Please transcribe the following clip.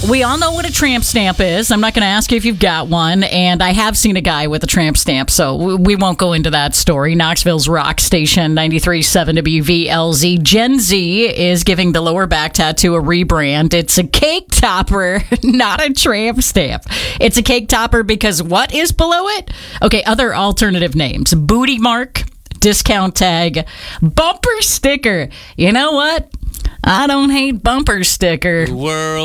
We all know what a tramp stamp is. I'm not going to ask you if you've got one, and I have seen a guy with a tramp stamp, so we won't go into that story. Knoxville's Rock Station 93.7 WVLZ. Gen Z is giving the lower back tattoo a rebrand. It's a cake topper, not a tramp stamp. It's a cake topper because what is below it? Okay, other alternative names. Booty mark, discount tag, bumper sticker. You know what? I don't hate bumper sticker. World